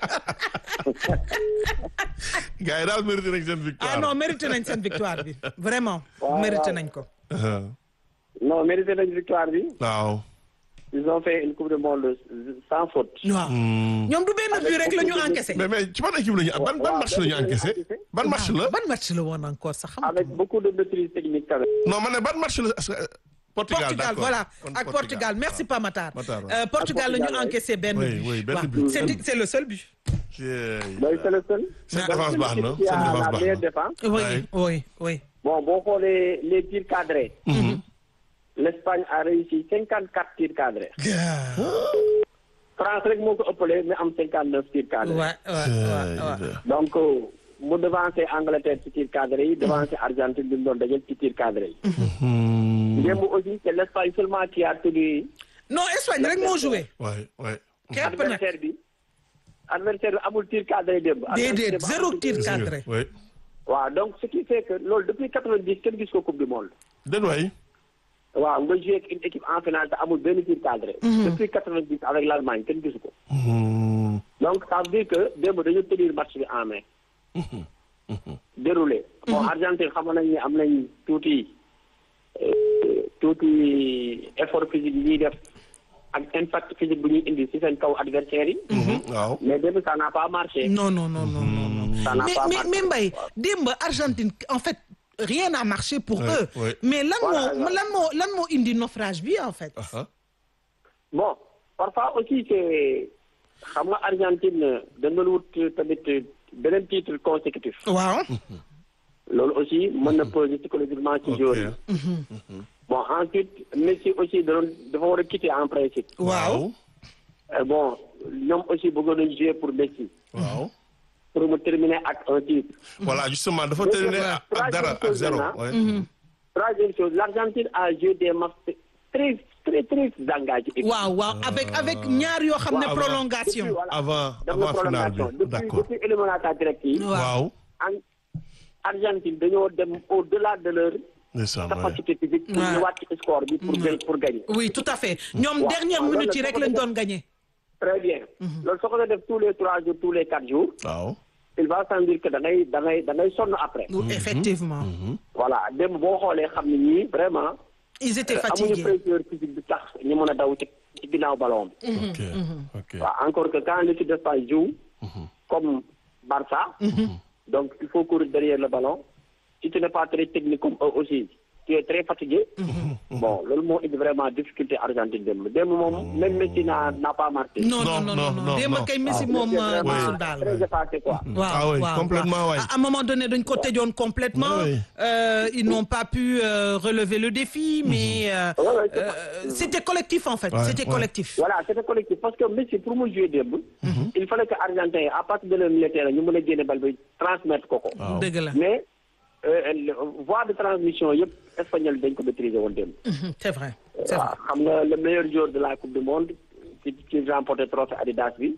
gars yi daal mérité nañ seen victoire. ah non mérité nañ seen victoire bi vraiment. mérité nañ ko. non mérité nañ victoire bi. waaw. ils ont fait une coupe du monde sans faute. waaw ñoom du benn but rek la ñu encaissé. mais mais ci ban équipe la ñu ban ban match la ñu encaissé. ban match la ban match la woon encore sax xam avec beaucoup de maîtrise technique quand même. non ma ne ban match la. Portugal Portugal voilà ak Portugal merci pas Matar. Euh, Portugal la ñu encaissé benn but. oui oui benn but. c'est c'est le seul but. mooy c'est le seul. seen défense baax na seen défense la baax meilleure na. défense. oui oui oui. bon boo xoolee les tirs cadrés. l'Espagne a réussi cinquante quatre tirs cadrés. France rek moo ko ëppale mais am cinquante neuf tirs cadrés. Ouais, ouais, ouais, ouais. donc mu devancé Angleterre ci tirs cadrés yi devancé Argentine bi mu doon dajal ci tirs cadrés yi. démb aussi c'est l'Espagne seulement qui a tenu. non Espagne rek moo joué. waay waay. képp nag adversaire bi adversaire bi amul tir cadré démb. déedéet zéro tir cadré. oui. waaw donc ce qui fait que loolu depuis quatre-vingt-dix kenn gis ko coupe du monde. den waay. waaw nga joué ak une équipe en finale te amul benn tir cadré. depuis quatre-vingt-dix avec l'Allemagne kenn gisu ko. donc ça veut dire que démb dañu tenir match bi en main. déroulé. bon Argentine xam nañ ne am nañ tuuti tuuti effort physique yi ñuy def ak impact physique bu ñuy indi ci seen kaw adversaire yi. waaw. mais démb ça n'a pas marché. non non non non non. ça n'a mais pas mais marché. mais Mbaye démb Argentine en fait rien n'a marché pour Ouais, eux. ouais. mais lan Voilà, moo lan moo lan moo indi naufrage bi en fait. aha. bon parfois aussi c'est xam nga Argentine dañ doon wut tamit beneen titre consécutif. waaw. loolu aussi mën na peser psychologiquement ci joueur yi. bon ensuite Messi aussi da doon dafa war a quitter en principe. waaw. Euh, bon ñoom aussi bëggoon nañu jouer pour Messi. waaw. pour mu terminer ak un titre. voilà justement dafa terminé ak dara ak zéro. ouais. troisième chose l'Argentine a joué des matchs très très très engagés. waaw waaw avec avec ñaar yoo xam ne waaw, prolongation. Depuis, voilà, avant def na avant finale prolongation. bi depuis d'accord. depuis éliminatoire direct yi. waaw. en Argentine dañoo dem au-delà de leur ndeysaan waay. capacité physique pour Ouais. ñëwaat ci score bi pour gagner pour gagner. oui tout à fait ñoom waaw, dernière waaw, minute loolu yi la rek soo ko lañ defee. doon gagné. Très bien. loolu soo ko def tous les trois jours tous les quatre jours. waaw. il va sans dire que da ngay da ngay da ngay sonn après. effectivement. voilà démb boo xoolee xam ne ñii vraiment. ils étaient amuñu fatigués. pression physique bi tax ñu mën a daw ci ci ginnaaw ballon bi. ok ok. waaw encore que quand l'équipe d'Espagne joue. comme Barça. donc il faut courir derrière le ballon. si tu n'es pas très technique comme eux aussi tu es très fatigué. bon loolu moo indi vraiment difficulté Argentine démb démb moom même Messi n'a n'a pas marqué. non non non non non démb kay Messi moom mosul daal. très effacé quoi. Ah oui, complètement, ouais. à un moment donné dañ ko tëjoon complètement. Oui. Euh, ils n'ont pas pu euh, relever le défi mais euh, Ouais, ouais, c'est euh, c'était collectif en fait. Ouais, c'était ouais. collectif. voilà c'était collectif parce que Messi pour mu jouer démb. il fallait que Argentin à partir de leur milieu terrain ñu mën a génne bal bi transmettre ko ko. dëgg la. mais euh, voie de transmission yëpp espagnol dañ ko maîtriser woon démb. Mhm, c'est vrai c'est vrai. waaw xam nga le meilleur joueur de la coupe du monde qui qui remporté trophée Adidas bi.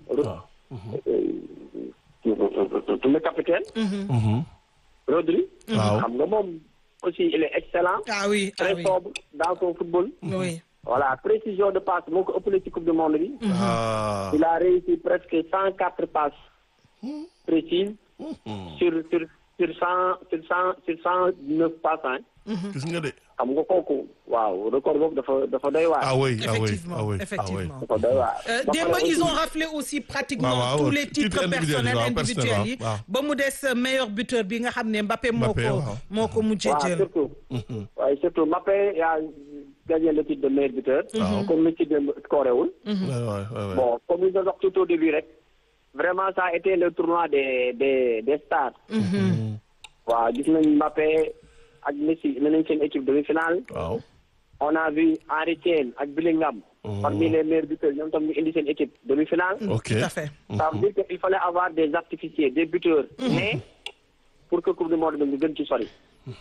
le capitaine. Rodri. waaw. xam nga moom aussi il est excellent. ah oui ah très oui sobre dans son football. oui. voilà précision de passe moo ko ëppale ci coupe du monde bi. ah. il a réussi presque cent quatre passes précises sur sur sur cent sur cent sur cent neuf passes hein. gis nga de. xam nga kooku waaw record boobu dafa dafa doy waar. ah oui ah oui effectivement ah oui ah oui. effectivement. dafa doy waar. Euh, Ba démb pare ils aussi- ont raflé aussi pratiquement waaw, waaw, tous les titres titres individuels, personnels waaw, individuels yi waaw. ba mu des meilleur buteur bi nga xam ne Mbappé moo Mbappé, ko waaw. moo ko mujjee waaw jël. surtout. waaye surtout Mbappé yaa gagné le titre de meilleur buteur. comme Messi démb scoré wul. bon comme ñu doon wax tout au début rek vraiment ça a été le tournoi des des des stars. waaw gis nañ Mbappé ak Messi ne nañ seen équipe demi-finale. waaw. on a vu Harry Kane ak Bellingham. parmi les meilleurs buteurs ñoom tam ñu indi seen équipe demi-finale. ok tout à fait. ça veut dire que il fallait avoir des artificiers des buteurs. mais pour que coupe du monde bi ñu gën ci sori.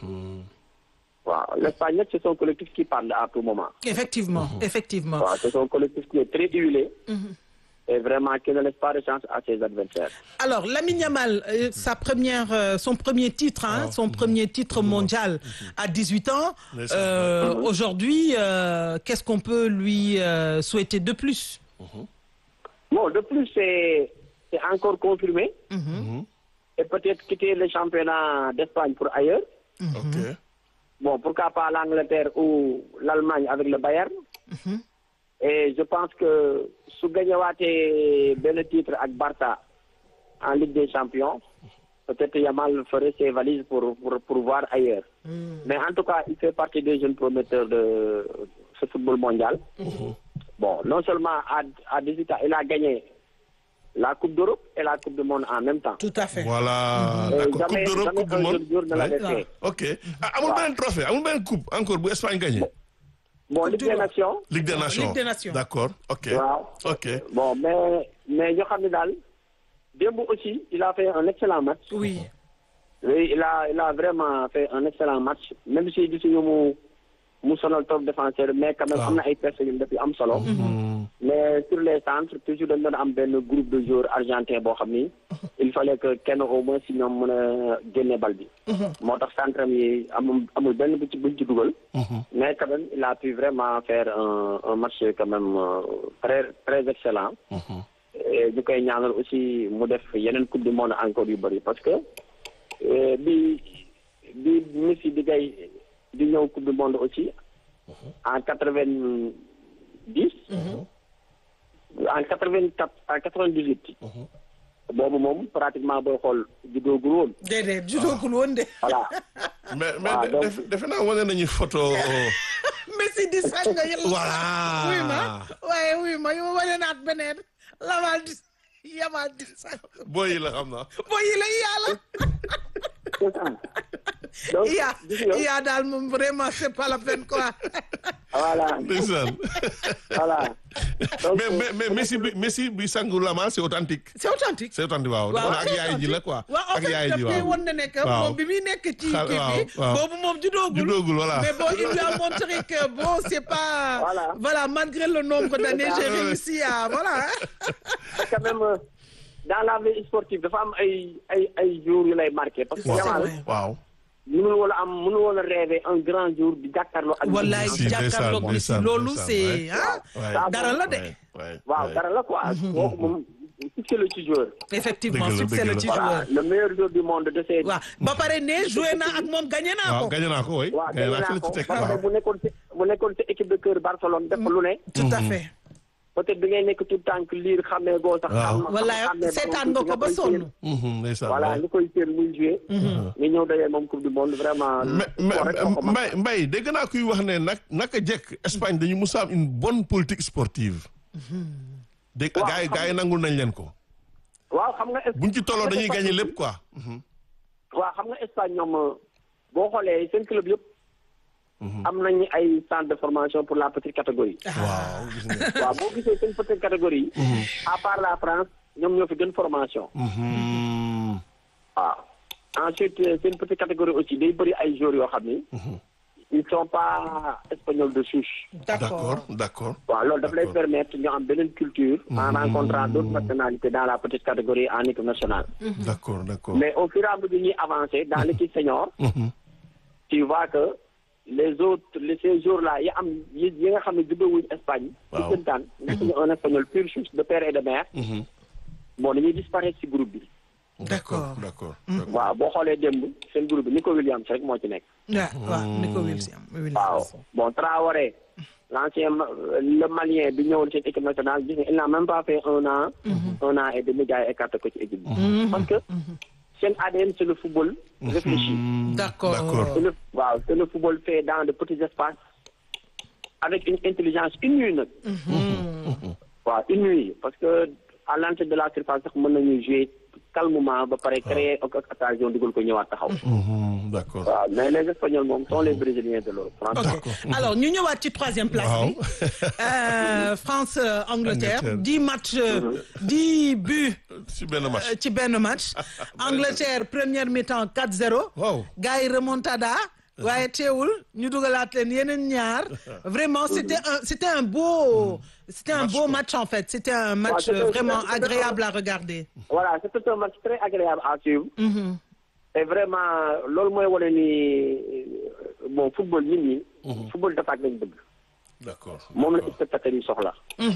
waaw l'Espagne nag c'est son collectif qui parle à tout moment. effectivement effectivement. waaw c'est son collectif qui est très huilé. et vraiment qui ne laisse pas de chance à ses adversaires. Alors, Lamine Yamal, euh, sa première, euh, son premier titre, hein, son premier titre mondial à dix-huit ans. Euh, aujourd'hui, euh, qu'est-ce qu'on peut lui euh, souhaiter de plus? Bon, de plus, c'est c'est encore confirmé. Mm-hmm. Et peut-être quitter le championnat d'Espagne pour ailleurs. Mm-hmm. Ok. Bon, pourquoi pas l'Angleterre ou l'Allemagne avec le Bayern. Mm-hmm. Et je pense que su gagnewaatee benn titre ak Barça en Ligue des Champions, peut-être Yamal ferait ses valises pour pour pour voir ailleurs. Mm. Mais en tout cas, il fait partie des jeunes prometteurs de ce football mondial. Mm-hmm. Bon, non seulement à à dix-huit ans, il a gagné la Coupe d'Europe et la Coupe du Monde en même temps. Tout à fait. Voilà. Et la coupe jamais, d'Europe, Coupe du jamais un Monde. jeune joueur ne l'avait fait. Ok. Ah, amul beneen trophée, amul beneen coupe encore bu Espagne gagné. Bon, Ligue des Nations. Ligue des Nations. Ligue des Nations. D'accord. Ok. Waaw. Ok. Bon, mais mais ñoo xam ne daal démb aussi il a fait un excellent match. Oui. Oui, il a il a vraiment fait un excellent match même si gisuñu mu mu sonal top défenseur mais quand même am na ay personnes yu def yu am solo. mais sur les centres toujours dañu doon am benn groupe de joueurs argentins boo xam ni il fallait que kenn au moins si ñoom mën a génne bal bi. moo tax centre yi amul amul benn bu ci buñ ci dugal. mais quand même il a pu vraiment faire un un match quand même très très excellent. et ñu koy ñaanal aussi mu def yeneen coupe du monde encore yu bëri parce que bi bi Messi di gay di ñëw coupe du monde aussi en quatre-vingt-dix en quatre-vingt-quatre en quatre-vingt-dix-huit boobu moom pratiquement booy xool judoogul woon. déedéet judoogul woon de. voilà. mais mais def defe naa wane nañu photo. Messi di sànq yëpp. voilà. wuy ma waaye wuy ma yow wane naat beneen Lamal di Yamal di sànq. booy yi la xam naa. booy yi la yàlla. donc yaa yaa daal moom vraiment c'est pas la peine quoi. voilà. ndeysaan. voilà. donc mais mais mais Messi bi Messi bi sangu Lamal c'est authentique. c'est authentique. c'est authentique waaw. waaw ak yaay ji la quoi. waaw ak yaay ji waaw waaw. woon na nekk moom bi muy nekk ci Xal- kii waaw, bi. waaw. boobu moom judoogul. Judoogul, voilà. mais bon il lui a montré que bon c'est pas. Voilà. voilà malgré le nombre d'années j'ai réussi à voilà. quand même euh, dans la vie sportive dafa am ay ay ay jours yu lay marqué parce que C'est Yamal vrai. waaw. mënul woon a am mënul woon a rêver un grand jour di jàkkaarloo ak. wallaay Si, jàkkaarloog ndeysaan, bi si ndeysaan, loolu ndeysaan, c'est ah ouais. dara la de. Ouais, ouais, waaw ouais. dara la quoi. kooku moom succès la ci joueur. effectivement Dëgg la, succès la dëgg ci la. joueur. voilà le meilleur joueur du monde de ces. waaw ba pare ne joué naa ak moom gagné naa waaw ko. gagné naa ko oui. waaw gagné dégg naa naa ko ko ci teg parce waaw. que bu nekkoon ci bu nekkoon ci équipe de cœur Barcelone def lu ne. tout à fait. peut-être da ngay nekk tout temps que liir xamee goo sax. waaw. xam wallaay seetaan nga ko ba sonn. Mhm, ndeysaan, voilà ouais. ñu koy séen muy joué. ñu ñëw dajee moom coupe du monde vraiment. mais sport rek moo ko mais mën. Mbaye Mbaye dégg naa kuy wax ne nag naka jekk Espagne dañu mus a am une bonne politique sportive. dégg Waaw, gaa yi xam- gaa yi nangul nañ leen ko. waaw xam nga. buñ ci tolloo dañuy gagné lépp quoi. waaw xam nga Espagne ñoom boo xoolee seen club yëpp. am nañu ay centre de formation pour la petite catégorie. waaw gis nga. waaw boo gisee seen petite catégorie yi. à part la France ñoom ñoo fi gën formation. Mhm. waaw ensuite seen petite catégorie aussi day bëri ay joueurs yoo xam ni. ils sont pas espagnols de souche. d'accord d'accord. waaw loolu daf lay D'accord. permettre ñu am beneen culture. en rencontrant d'autres nationalités dans la petite catégorie en équipe nationale. d'accord d'accord. mais au fur et à mesure ñuy avancer dans l'équipe senior. tu vois que les autres les ces jours-là yi am yi yi nga xam ne juddoo Espagne. Waaw. ci seen nekk ñu un espagnol pur souche de père et de mère. Mhm. bon dañuy disparaître ci groupe bi. d'accord d'accord. waaw boo xoolee démb seen groupe bi Nico Williams rek moo ci nekk. waaw waaw Nico Williams. waaw bon Traoré l'ancien ma- le Malien bi ñëwoon seen équipe nationale gis nga il n'a même pas fait un an. un an et demi gars yi écarté ko ci équipe bi. parce que seen A D N c'est le football réfléchi. D'accord. D'accord. C'est le waaw c'est le football fait dans de petits espaces. avec une intelligence inouïe nag. waaw inouïe parce que à l'entrée de la surface sax mën nañu jouer calmement ba pare créer occasion dugal ko ñëwaat taxaw. d'accord waaw mais les Espagnols moom sont les Brésiliens de l'Europe. ok alors ñu ñëwaat ci troisième place bi. France Angleterre dix matchs dix buts. ci benn match ci benn match. Angleterre première mi-temps quatre zéro. waaw gars yi remontada. waaye teewul ñu dugalaat leen yeneen ñaar vraiment c'était un c'était un beau c'était un beau match en fait c'était un match vraiment agréable à regarder. voilà c'était un match très agréable à suivre. et vraiment loolu mooy wane ni bon football nit ñi. football d'attaque lañ bëgg. d'accord moom la spectateurs yi soxla.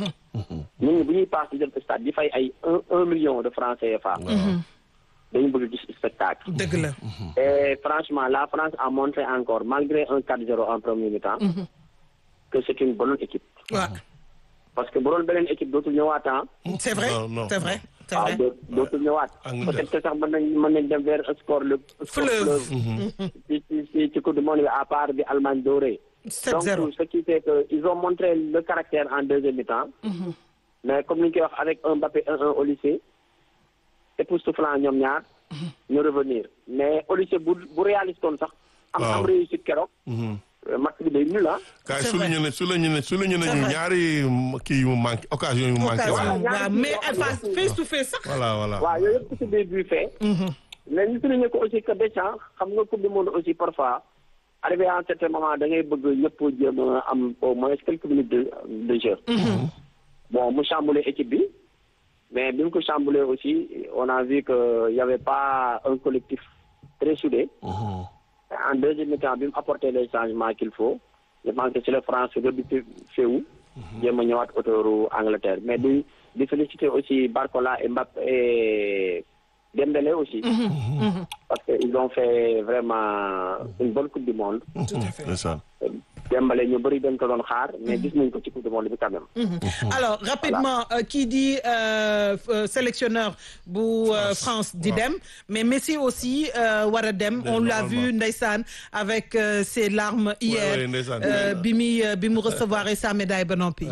nit ñi bu ñuy paas di dem stade di fay ay un un million de francs C F A. dañu bëgg gis spectacle. dëgg la. et franchement la France a montré encore malgré un quatre zéro en premier mi-temps. que c'est une bonne équipe. waaw. parce que bu doon beneen équipe dootul ñëwaat ah. c'est vrai c'est vrai c'est vrai. waaw dootul ñëwaat. peut-être que sax mën nañ mën nañ dem vers un score le. fleuve ci ci ci ci coupe du monde bi à part bi Allemagne dooree. sept zéro donc ce qui fait que ils ont montré le caractère en deuxième mi-temps. mais comme ni ñu koy wax avec un Mbappé un un au lycée. époustouflant ñoom ñaar. ñu revenir mais au lycée bu bu réaliste woon sax. am am réussite keroog. match bi day nul ah. kaay su la ñu ne su la ñu ne su la ñu ne ñu ñaari kii yu mu manqué occasion yu mu manqué. waaw mais face to face sax. voilà voilà. waaw yooyu yëpp ci biir buy fee. mais ñu souligner ko aussi que Deschamps xam nga coupe du monde aussi parfois arrivé à un certain moment da ngay bëgg ñëpp jéem a am au moins quelques minutes de de jeu. bon mu chamboulé équipe bi. mais bi mu ko chamboulé aussi on a vu que y avait pas un collectif très soudé. en deuxième mi-temps bi mu apporté les changements qu'il faut je pense que c'est le France rebuté féewu jéem a ñëwaat autouru Angleterre mais di di féliciter aussi Barcola et Mbappé et Dembélé aussi. parce que ils ont fait vraiment une bonne coupe du monde. tout à fait. Dembélé ñu bëri dañ ko doon xaar mais gis nañ ko ci coupe du monde bi quand même. alors rapidement qui dit euh, euh, sélectionneur bu euh, France di dem mais Messi aussi war a dem on l'a vu ndeysaan avec euh, ses larmes hier bi muy bi mu recevoir sa médaille ba noppi.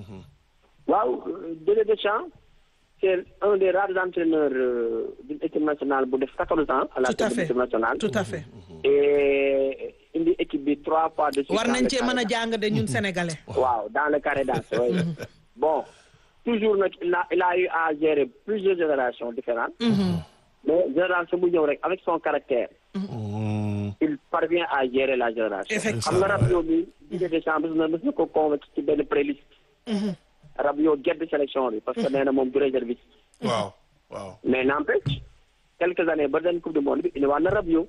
waaw Didier Deschamps c'est un des rares entraîneurs euh, d'une équipe nationale bu def quatorze ans à la tête de l'équipe nationale. tout à fait. et indi équipe bi trois fois de suite. war nañ cee mën a jàng de ñun sénégalais. waaw dans le carré d'as. bon toujours nag il a il a eu à gérer plusieurs générations différentes. mais génération bu ñëw rek avec son caractère. il parvient à gérer la génération. effectivement xam nga Rabiot bi Didier Deschamps bés na bés na ko convaincre ci benn préliste. Rabiot gedd sélection bi parce que nee na moom du réserviste. waaw waaw. mais n'empêche quelques années ba den coupe du monde bi indi waa na Rabiot.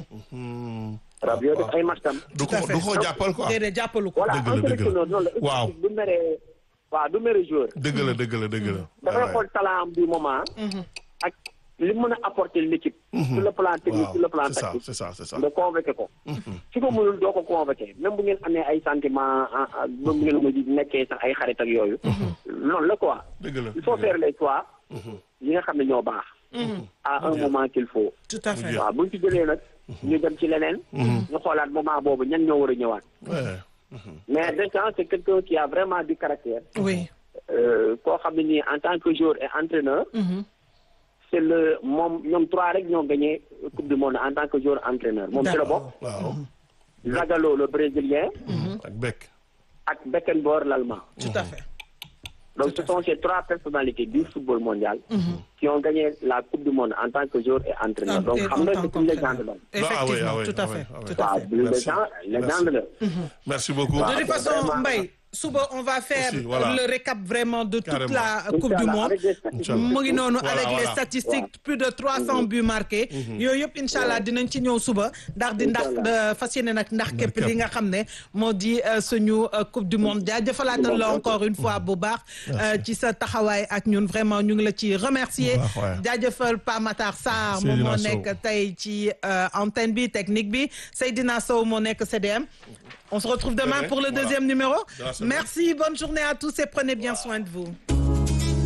Rabiot def ay matcham. du ko du ko jàppal quoi. déedéet jàppalu ko. voilà un sélectionneur noonu la. waaw du mere waaw du mere joueur. dëgg la dëgg la dëgg la. dafay xool talent am du moment. ak li mën a apporter l'équipe. sur le plan technique sur le plan tactique. c'est ça c'est ça. nga convoqué ko. su ko mënul doo ko convoqué même bu ngeen amee ay sentiments même bu ngeen mujj nekkee sax ay xarit ak yooyu. noonu la quoi. dëgg la il faut faire les choix. yi nga xam ne ñoo baax. à un moment qu'il faut. tout à fait. waaw bu ñu ci jëlee nag. ñu dem ci leneen. ñu xoolaat moment boobu ñan ñoo war a ñëwaat. mais Deschamps c'est quelqu'un qui a vraiment du caractère. oui. koo xam ne nii en tant que joueur et entraîneur. c'est le moom ñoom trois rek ñoo gagné coupe du monde en tant que joueur entraîneur. moom ci la bokk. waaw. Zagallo le brésilien. ak Beck. ak Beckenbauer l'allemand. tout à fait. donc ce sont ces trois personnalités du football mondial. qui ont gagné la coupe du monde en tant que joueur et entraîneur. donc xam nga c'est une légende la. effectivement tout à fait tout à fait. waaw légende la. merci beaucoup. de toute façon Mbaye suba on va faire Aussi, voilà. le récap vraiment de toute Carrément. la coupe du monde mu ngi noonu Voilà, avec les voilà. statistiques plus de trois cents buts marqués yooyu yëpp incha allah dinañ ci ñëw suba ndax di ndax fas yéene nag ndax képp li nga xam ne moo di suñu coupe du monde jaajëfalaatal la encore une fois bu baax ci sa taxawaay ak ñun vraiment ñu ngi la ci remercier jaajëfal Pa Matar Sarr moom moo nekk tey ci antenne bi technique bi Seydina Sow moo nekk C D M. On se retrouve demain pour le deuxième numéro. Merci, bonne journée à tous et prenez bien soin de vous.